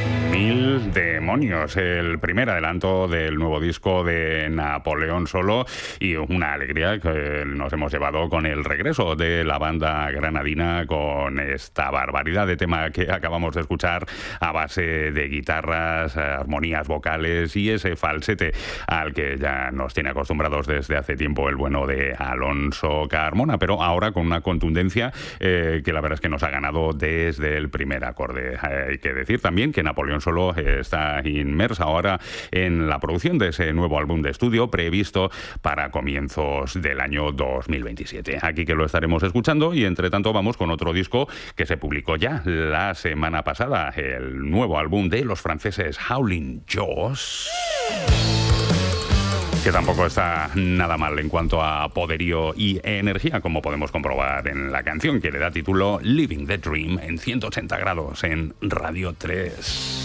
Mil demonios, el primer adelanto del nuevo disco de Napoleón Solo, y una alegría que nos hemos llevado con el regreso de la banda granadina con esta barbaridad de tema que acabamos de escuchar a base de guitarras, armonías vocales y ese falsete al que ya nos tiene acostumbrados desde hace tiempo el bueno de Alonso Carmona, pero ahora con una contundencia que la verdad es que nos ha ganado desde el primer acorde. Hay que decir también que Napoleón Solo está inmersa ahora en la producción de ese nuevo álbum de estudio previsto para comienzos del año 2027. Aquí que lo estaremos escuchando, y entre tanto vamos con otro disco que se publicó ya la semana pasada, el nuevo álbum de los franceses Howling Jaws, que tampoco está nada mal en cuanto a poderío y energía, como podemos comprobar en la canción que le da título Living the Dream en 180 grados en Radio 3.